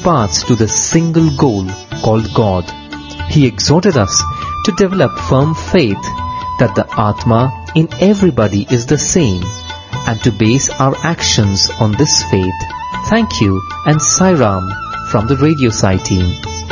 paths to the single goal called God. He exhorted us to develop firm faith that the Atma in everybody is the same, and to base our actions on this faith. Thank you and Sai Ram from the Radio Sai team.